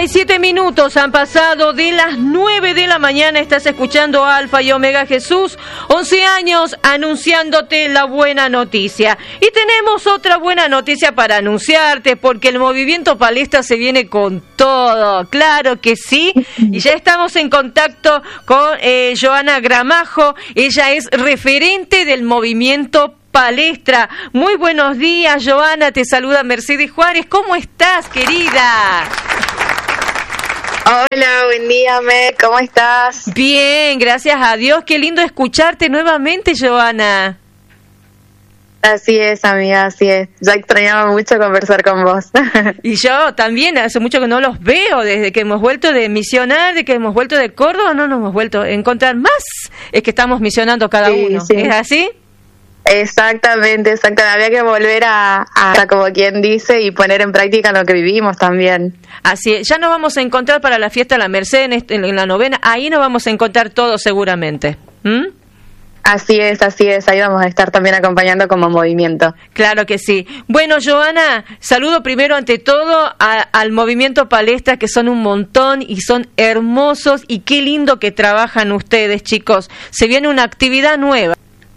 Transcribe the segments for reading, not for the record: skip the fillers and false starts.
17 minutos han pasado de las 9 de la mañana. Estás escuchando Alfa y Omega Jesús, 11 años anunciándote la buena noticia. Y tenemos otra buena noticia para anunciarte, porque el movimiento Palestra se viene con todo. Claro que sí. Y ya estamos en contacto con Joana Gramajo. Ella es referente del movimiento Palestra. Muy buenos días, Joana. Te saluda Mercedes Juárez. ¿Cómo estás, querida? Hola, buen día, Mer. ¿Cómo estás? Bien, gracias a Dios. Qué lindo escucharte nuevamente, Joana. Así es, amiga, así es. Ya extrañaba mucho conversar con vos. Y yo también, hace mucho que no los veo, desde que hemos vuelto de misionar, de que hemos vuelto de Córdoba, no nos hemos vuelto a encontrar más. Es que estamos misionando cada uno. Sí. ¿Es así? Exactamente. Había que volver a como quien dice, y poner en práctica lo que vivimos también. Así es. Ya nos vamos a encontrar para la fiesta de la Merced en la novena. Ahí nos vamos a encontrar todos seguramente. Así es. Ahí vamos a estar también acompañando como movimiento. Claro que sí. Bueno, Joana, saludo primero ante todo al movimiento Palestra, que son un montón y son hermosos, y qué lindo que trabajan ustedes, chicos. Se viene una actividad nueva.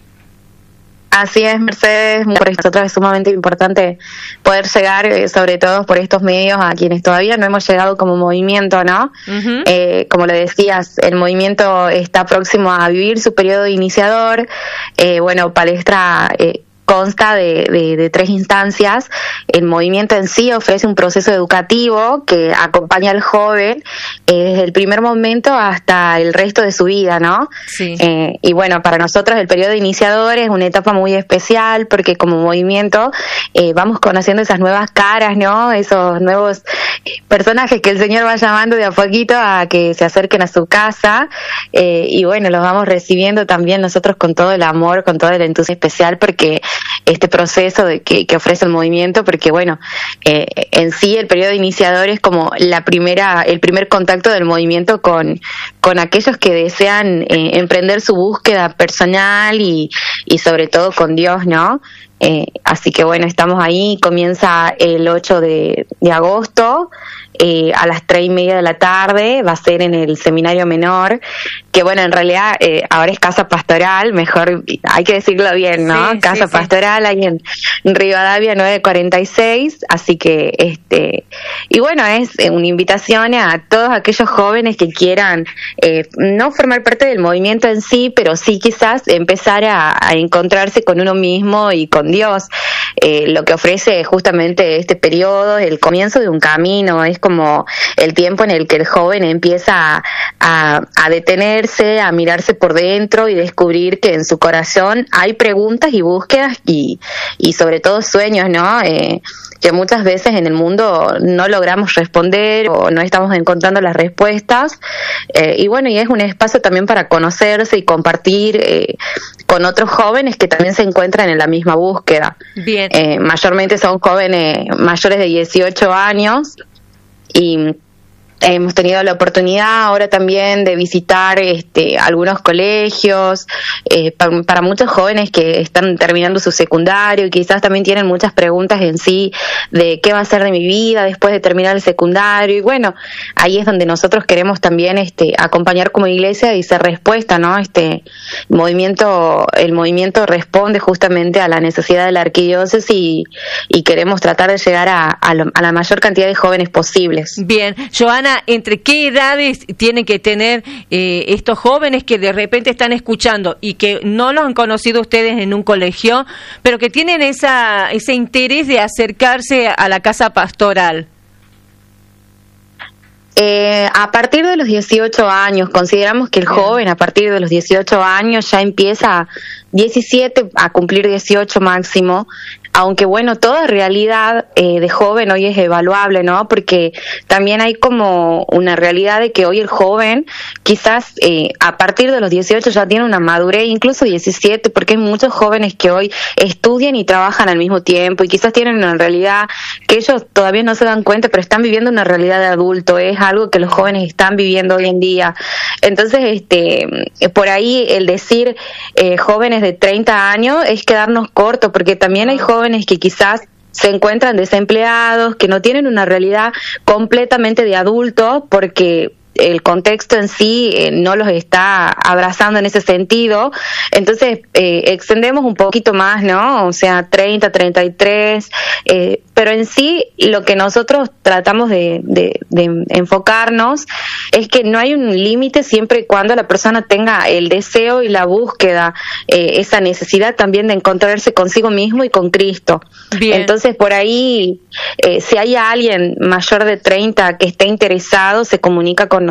Así es, Mercedes, por nosotros es sumamente importante poder llegar, sobre todo por estos medios, a quienes todavía no hemos llegado como movimiento, ¿no? Uh-huh. Como lo decías, el movimiento está próximo a vivir su periodo iniciador. Palestra consta de 3 instancias. El movimiento en sí ofrece un proceso educativo que acompaña al joven desde el primer momento hasta el resto de su vida, ¿no? Sí. Para nosotros el periodo iniciador es una etapa muy especial, porque como movimiento vamos conociendo esas nuevas caras, ¿no? Esos nuevos personajes que el Señor va llamando de a poquito a que se acerquen a su casa, los vamos recibiendo también nosotros con todo el amor, con todo el entusiasmo especial, porque este proceso que ofrece el movimiento, porque en sí el periodo iniciador es como el primer contacto del movimiento con aquellos que desean emprender su búsqueda personal y sobre todo con Dios, ¿no? Así que estamos ahí. Comienza el 8 de agosto a las 3:30 de la tarde. Va a ser en el Seminario Menor, que en realidad ahora es Casa Pastoral, mejor hay que decirlo bien, ¿no? Sí, Casa Pastoral, ahí en Rivadavia 946. Así que es una invitación a todos aquellos jóvenes que quieran no formar parte del movimiento en sí, pero sí quizás empezar a encontrarse con uno mismo y con Dios. Lo que ofrece justamente este periodo, el comienzo de un camino, es como el tiempo en el que el joven empieza a detenerse, a mirarse por dentro y descubrir que en su corazón hay preguntas y búsquedas y sobre todo sueños, ¿no? Que muchas veces en el mundo no logramos responder o no estamos encontrando las respuestas. Y es un espacio también para conocerse y compartir con otros jóvenes que también se encuentran en la misma búsqueda. Bien. Mayormente son jóvenes mayores de 18 años y hemos tenido la oportunidad ahora también de visitar algunos colegios para muchos jóvenes que están terminando su secundario y quizás también tienen muchas preguntas en sí de qué va a ser de mi vida después de terminar el secundario. Y ahí es donde nosotros queremos también acompañar como iglesia y ser respuesta, ¿no? El movimiento responde justamente a la necesidad de la arquidiócesis y queremos tratar de llegar a la mayor cantidad de jóvenes posibles. Bien, Joana, ¿entre qué edades tienen que tener estos jóvenes que de repente están escuchando y que no los han conocido ustedes en un colegio, pero que tienen ese interés de acercarse a la casa pastoral? A partir de los 18 años, consideramos que el joven a partir de los 18 años ya empieza 17 a cumplir 18 máximo, aunque toda realidad de joven hoy es evaluable, ¿no? Porque también hay como una realidad de que hoy el joven quizás a partir de los 18 ya tiene una madurez, incluso 17, porque hay muchos jóvenes que hoy estudian y trabajan al mismo tiempo y quizás tienen una realidad que ellos todavía no se dan cuenta, pero están viviendo una realidad de adulto, es algo que los jóvenes están viviendo hoy en día. Entonces, por ahí el decir jóvenes de 30 años es quedarnos corto, porque también hay jóvenes que quizás se encuentran desempleados, que no tienen una realidad completamente de adulto porque el contexto en sí no los está abrazando en ese sentido. Entonces extendemos un poquito más, ¿no? O sea, 30, 33, pero en sí lo que nosotros tratamos de enfocarnos es que no hay un límite siempre y cuando la persona tenga el deseo y la búsqueda, esa necesidad también de encontrarse consigo mismo y con Cristo. Bien. Entonces por ahí, si hay alguien mayor de 30 que esté interesado, se comunica con